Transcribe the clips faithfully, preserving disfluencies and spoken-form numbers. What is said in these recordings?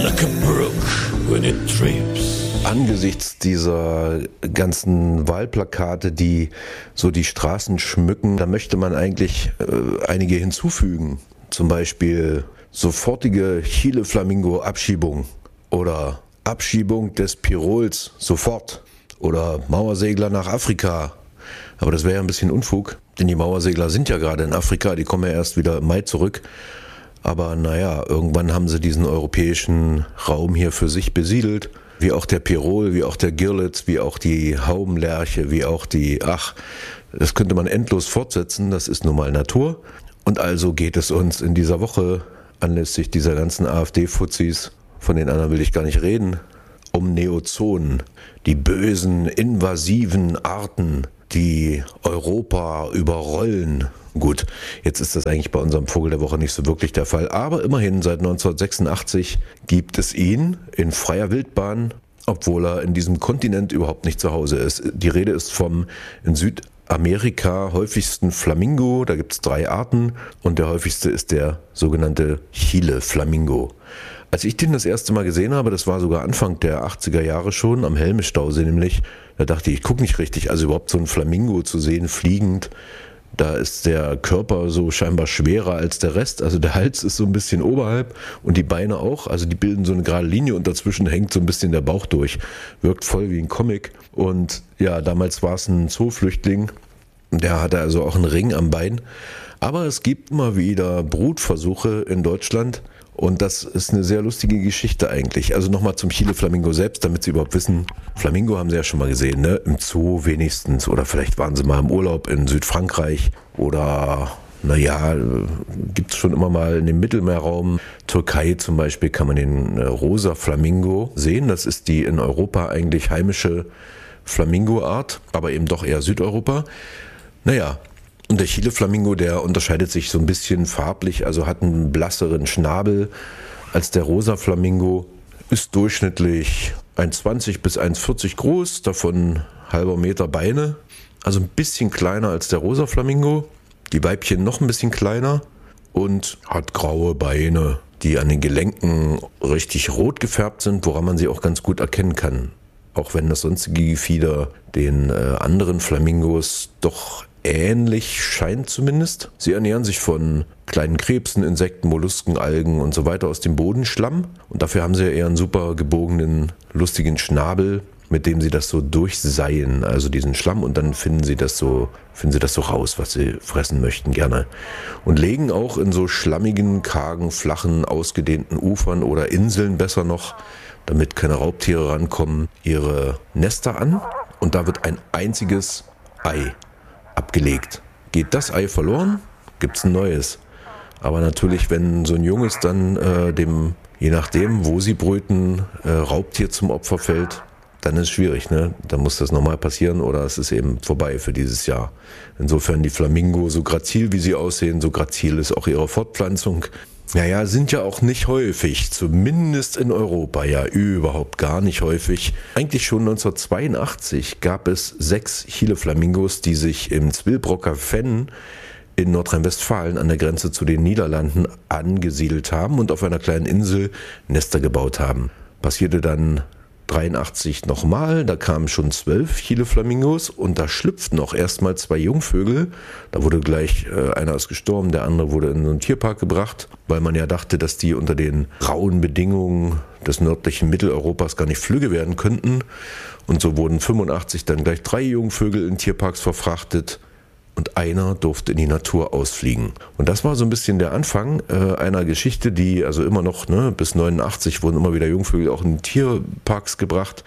like a brook when it drapes. Angesichts dieser ganzen Wahlplakate, die so die Straßen schmücken, da möchte man eigentlich äh, einige hinzufügen. Zum Beispiel sofortige Chile-Flamingo-Abschiebung oder Abschiebung des Pirols sofort oder Mauersegler nach Afrika. Aber das wäre ja ein bisschen Unfug, denn die Mauersegler sind ja gerade in Afrika, die kommen ja erst wieder im Mai zurück. Aber naja, irgendwann haben sie diesen europäischen Raum hier für sich besiedelt. Wie auch der Pirol, wie auch der Girlitz, wie auch die Haubenlerche, wie auch die, ach, das könnte man endlos fortsetzen, das ist nun mal Natur. Und also geht es uns in dieser Woche, anlässlich dieser ganzen AfD-Fuzis, von den anderen will ich gar nicht reden, um Neozonen, die bösen, invasiven Arten, die Europa überrollen. Gut, jetzt ist das eigentlich bei unserem Vogel der Woche nicht so wirklich der Fall, aber immerhin seit neunzehnhundertsechsundachtzig gibt es ihn in freier Wildbahn, obwohl er in diesem Kontinent überhaupt nicht zu Hause ist. Die Rede ist vom in Südamerika häufigsten Flamingo, da gibt es drei Arten und der häufigste ist der sogenannte Chile-Flamingo. Als ich den das erste Mal gesehen habe, das war sogar Anfang der achtziger Jahre schon, am Helme-Stausee nämlich, da dachte ich, ich gucke nicht richtig, also überhaupt so ein Flamingo zu sehen, fliegend, da ist der Körper so scheinbar schwerer als der Rest, also der Hals ist so ein bisschen oberhalb und die Beine auch, also die bilden so eine gerade Linie und dazwischen hängt so ein bisschen der Bauch durch, wirkt voll wie ein Comic und ja, damals war es ein Zooflüchtling, der hatte also auch einen Ring am Bein, aber es gibt immer wieder Brutversuche in Deutschland. Und das ist eine sehr lustige Geschichte eigentlich. Also nochmal zum Chile-Flamingo selbst, damit Sie überhaupt wissen, Flamingo haben Sie ja schon mal gesehen, ne? Im Zoo wenigstens oder vielleicht waren Sie mal im Urlaub in Südfrankreich oder naja, gibt es schon immer mal in dem Mittelmeerraum, Türkei zum Beispiel, kann man den rosa Flamingo sehen. Das ist die in Europa eigentlich heimische Flamingo-Art, aber eben doch eher Südeuropa. Naja, und der Chile-Flamingo, der unterscheidet sich so ein bisschen farblich, also hat einen blasseren Schnabel als der rosa Flamingo, ist durchschnittlich eins Komma zwanzig bis eins Komma vierzig groß, davon halber Meter Beine, also ein bisschen kleiner als der rosa Flamingo, die Weibchen noch ein bisschen kleiner und hat graue Beine, die an den Gelenken richtig rot gefärbt sind, woran man sie auch ganz gut erkennen kann. Auch wenn das sonstige Gefieder den äh, anderen Flamingos doch ähnlich scheint zumindest. Sie ernähren sich von kleinen Krebsen, Insekten, Mollusken, Algen und so weiter aus dem Bodenschlamm. Und dafür haben sie ja eher einen super gebogenen, lustigen Schnabel, mit dem sie das so durchseien, also diesen Schlamm. Und dann finden sie das so, finden sie das so raus, was sie fressen möchten gerne. Und legen auch in so schlammigen, kargen, flachen, ausgedehnten Ufern oder Inseln besser noch, damit keine Raubtiere rankommen, ihre Nester an. Und da wird ein einziges Ei abgelegt. Geht das Ei verloren, gibt es ein neues. Aber natürlich, wenn so ein Junges dann äh, dem, je nachdem, wo sie brüten, äh, Raubtier zum Opfer fällt, dann ist es schwierig, ne? Dann muss das nochmal passieren oder es ist eben vorbei für dieses Jahr. Insofern die Flamingo, so grazil wie sie aussehen, so grazil ist auch ihre Fortpflanzung. Naja, sind ja auch nicht häufig, zumindest in Europa ja überhaupt gar nicht häufig. Eigentlich schon neunzehnhundertzweiundachtzig gab es sechs Chile-Flamingos, die sich im Zwillbrocker Fenn in Nordrhein-Westfalen an der Grenze zu den Niederlanden angesiedelt haben und auf einer kleinen Insel Nester gebaut haben. Passierte dann dreiundachtzig nochmal, da kamen schon zwölf Chile-Flamingos und da schlüpften auch erstmal zwei Jungvögel. Da wurde gleich, äh, einer ist gestorben, der andere wurde in so einen Tierpark gebracht, weil man ja dachte, dass die unter den rauen Bedingungen des nördlichen Mitteleuropas gar nicht flügge werden könnten. Und so wurden fünfundachtzig dann gleich drei Jungvögel in Tierparks verfrachtet. Und einer durfte in die Natur ausfliegen. Und das war so ein bisschen der Anfang äh, einer Geschichte, die also immer noch, ne, bis neunundachtzig wurden immer wieder Jungvögel auch in Tierparks gebracht.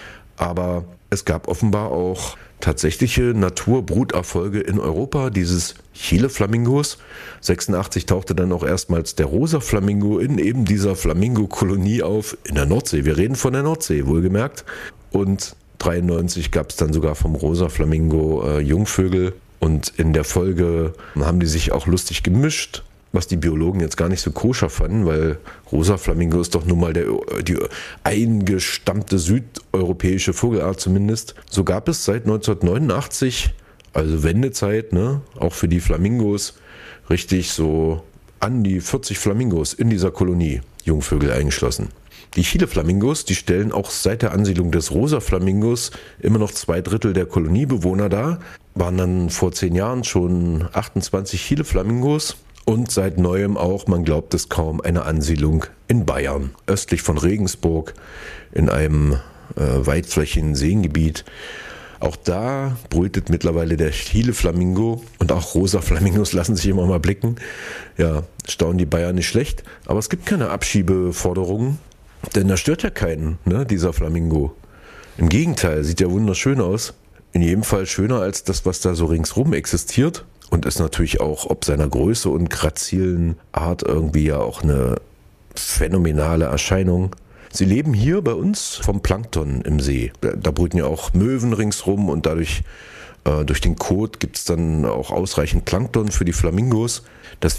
Aber es gab offenbar auch tatsächliche Naturbruterfolge in Europa dieses Chile-Flamingos. sechsundachtzig tauchte dann auch erstmals der rosa Flamingo in eben dieser Flamingo-Kolonie auf, in der Nordsee. Wir reden von der Nordsee, wohlgemerkt. Und dreiundneunzig gab es dann sogar vom rosa Flamingo äh, Jungvögel. Und in der Folge haben die sich auch lustig gemischt, was die Biologen jetzt gar nicht so koscher fanden, weil rosa Flamingo ist doch nun mal der, die eingestammte südeuropäische Vogelart zumindest. So gab es seit neunzehnhundertneunundachtzig, also Wendezeit, ne, auch für die Flamingos, richtig so an die vierzig Flamingos in dieser Kolonie. Jungvögel eingeschlossen. Die Chile-Flamingos, die stellen auch seit der Ansiedlung des Rosa-Flamingos immer noch zwei Drittel der Koloniebewohner dar. Waren dann vor zehn Jahren schon achtundzwanzig Chile-Flamingos und seit neuem auch, man glaubt es kaum, eine Ansiedlung in Bayern, östlich von Regensburg, in einem äh, weitflächigen Seengebiet. Auch da brütet mittlerweile der Chile-Flamingo und auch Rosa-Flamingos lassen sich immer mal blicken. Ja, staunen die Bayern nicht schlecht, aber es gibt keine Abschiebeforderungen. Denn da stört ja keinen, ne, dieser Flamingo. Im Gegenteil, sieht ja wunderschön aus. In jedem Fall schöner als das, was da so ringsrum existiert. Und ist natürlich auch ob seiner Größe und grazilen Art irgendwie ja auch eine phänomenale Erscheinung. Sie leben hier bei uns vom Plankton im See. Da brüten ja auch Möwen ringsrum und dadurch, äh, durch den Kot gibt es dann auch ausreichend Plankton für die Flamingos. Das